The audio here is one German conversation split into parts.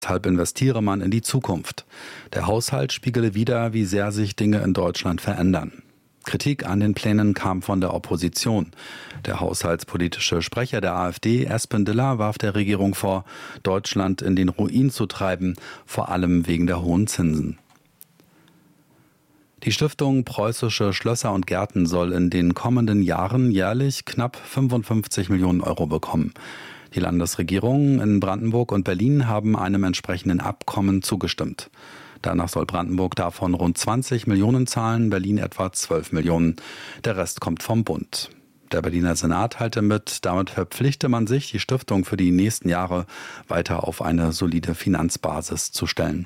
Deshalb investiere man in die Zukunft. Der Haushalt spiegele wider, wie sehr sich Dinge in Deutschland verändern. Kritik an den Plänen kam von der Opposition. Der haushaltspolitische Sprecher der AfD, Espen Diller, warf der Regierung vor, Deutschland in den Ruin zu treiben, vor allem wegen der hohen Zinsen. Die Stiftung Preußische Schlösser und Gärten soll in den kommenden Jahren jährlich knapp 55 Millionen Euro bekommen. Die Landesregierungen in Brandenburg und Berlin haben einem entsprechenden Abkommen zugestimmt. Danach soll Brandenburg davon rund 20 Millionen zahlen, Berlin etwa 12 Millionen. Der Rest kommt vom Bund. Der Berliner Senat teilte mit, damit verpflichte man sich, die Stiftung für die nächsten Jahre weiter auf eine solide Finanzbasis zu stellen.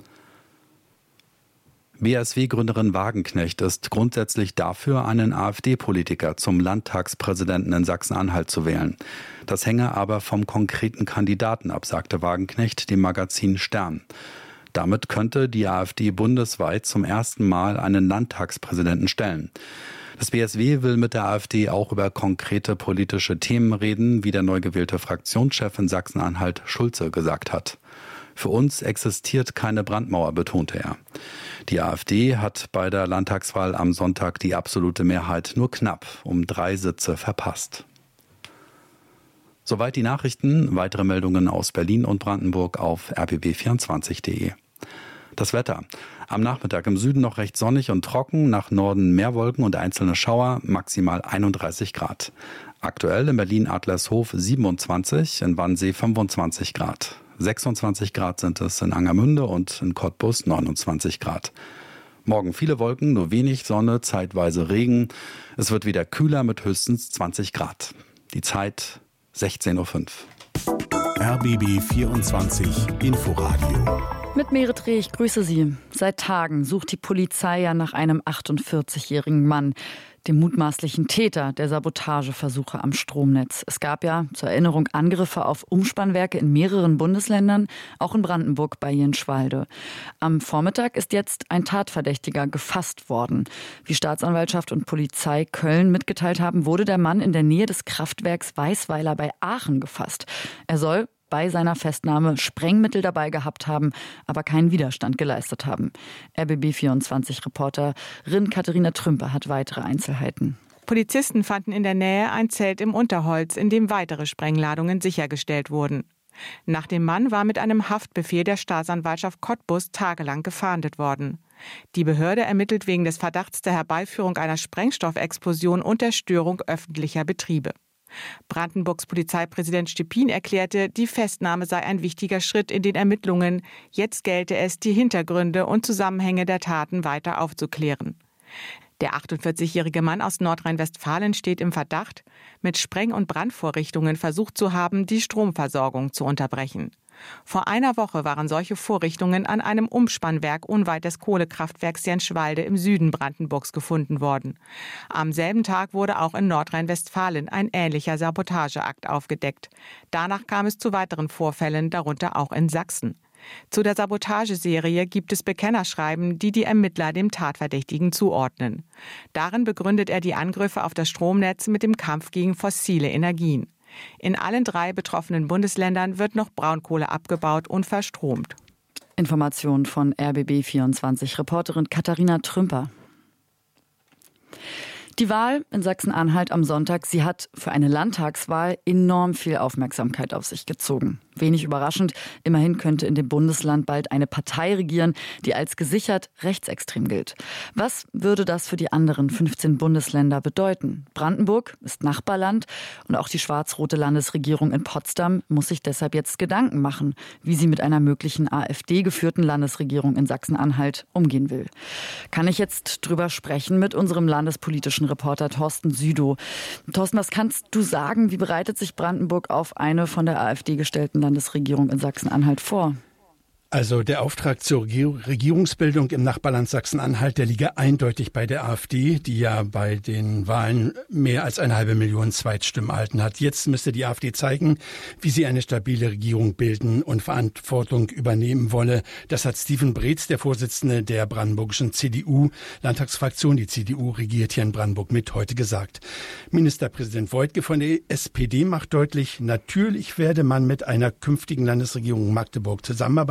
BSW-Gründerin Wagenknecht ist grundsätzlich dafür, einen AfD-Politiker zum Landtagspräsidenten in Sachsen-Anhalt zu wählen. Das hänge aber vom konkreten Kandidaten ab, sagte Wagenknecht dem Magazin Stern. Damit könnte die AfD bundesweit zum ersten Mal einen Landtagspräsidenten stellen. Das BSW will mit der AfD auch über konkrete politische Themen reden, wie der neu gewählte Fraktionschef in Sachsen-Anhalt Schulze gesagt hat. Für uns existiert keine Brandmauer, betonte er. Die AfD hat bei der Landtagswahl am Sonntag die absolute Mehrheit nur knapp um 3 Sitze verpasst. Soweit die Nachrichten. Weitere Meldungen aus Berlin und Brandenburg auf rbb24.de. Das Wetter. Am Nachmittag im Süden noch recht sonnig und trocken, nach Norden mehr Wolken und einzelne Schauer, maximal 31 Grad. Aktuell in Berlin-Adlershof 27, in Wannsee 25 Grad. 26 Grad sind es in Angermünde und in Cottbus 29 Grad. Morgen viele Wolken, nur wenig Sonne, zeitweise Regen. Es wird wieder kühler mit höchstens 20 Grad. Die Zeit 16:05 Uhr. RBB 24 Inforadio. Mit Merit Reh, ich grüße Sie. Seit Tagen sucht die Polizei ja nach einem 48-jährigen Mann, dem mutmaßlichen Täter der Sabotageversuche am Stromnetz. Es gab ja zur Erinnerung Angriffe auf Umspannwerke in mehreren Bundesländern, auch in Brandenburg bei Jenschwalde. Am Vormittag ist jetzt ein Tatverdächtiger gefasst worden. Wie Staatsanwaltschaft und Polizei Köln mitgeteilt haben, wurde der Mann in der Nähe des Kraftwerks Weißweiler bei Aachen gefasst. Er soll bei seiner Festnahme Sprengmittel dabei gehabt haben, aber keinen Widerstand geleistet haben. RBB24-Reporterin Katharina Trümper hat weitere Einzelheiten. Polizisten fanden in der Nähe ein Zelt im Unterholz, in dem weitere Sprengladungen sichergestellt wurden. Nach dem Mann war mit einem Haftbefehl der Staatsanwaltschaft Cottbus tagelang gefahndet worden. Die Behörde ermittelt wegen des Verdachts der Herbeiführung einer Sprengstoffexplosion und der Störung öffentlicher Betriebe. Brandenburgs Polizeipräsident Stepin erklärte, die Festnahme sei ein wichtiger Schritt in den Ermittlungen. Jetzt gelte es, die Hintergründe und Zusammenhänge der Taten weiter aufzuklären. Der 48-jährige Mann aus Nordrhein-Westfalen steht im Verdacht, mit Spreng- und Brandvorrichtungen versucht zu haben, die Stromversorgung zu unterbrechen. Vor einer Woche waren solche Vorrichtungen an einem Umspannwerk unweit des Kohlekraftwerks Jenschwalde im Süden Brandenburgs gefunden worden. Am selben Tag wurde auch in Nordrhein-Westfalen ein ähnlicher Sabotageakt aufgedeckt. Danach kam es zu weiteren Vorfällen, darunter auch in Sachsen. Zu der Sabotageserie gibt es Bekennerschreiben, die die Ermittler dem Tatverdächtigen zuordnen. Darin begründet er die Angriffe auf das Stromnetz mit dem Kampf gegen fossile Energien. In allen 3 betroffenen Bundesländern wird noch Braunkohle abgebaut und verstromt. Informationen von RBB24-Reporterin Katharina Trümper. Die Wahl in Sachsen-Anhalt am Sonntag, sie hat für eine Landtagswahl enorm viel Aufmerksamkeit auf sich gezogen. Wenig überraschend, immerhin könnte in dem Bundesland bald eine Partei regieren, die als gesichert rechtsextrem gilt. Was würde das für die anderen 15 Bundesländer bedeuten? Brandenburg ist Nachbarland und auch die schwarz-rote Landesregierung in Potsdam muss sich deshalb jetzt Gedanken machen, wie sie mit einer möglichen AfD-geführten Landesregierung in Sachsen-Anhalt umgehen will. Kann ich jetzt drüber sprechen mit unserem landespolitischen Reporter Thorsten Südow. Thorsten, was kannst du sagen, wie bereitet sich Brandenburg auf eine von der AfD gestellten Landesregierung in Sachsen-Anhalt vor? Also der Auftrag zur Regierungsbildung im Nachbarland Sachsen-Anhalt, der liege eindeutig bei der AfD, die ja bei den Wahlen mehr als 500.000 Zweitstimmen erhalten hat. Jetzt müsste die AfD zeigen, wie sie eine stabile Regierung bilden und Verantwortung übernehmen wolle. Das hat Steven Breetz, der Vorsitzende der brandenburgischen CDU-Landtagsfraktion, die CDU regiert hier in Brandenburg mit, heute gesagt. Ministerpräsident Woidke von der SPD macht deutlich, natürlich werde man mit einer künftigen Landesregierung Magdeburg zusammenarbeiten.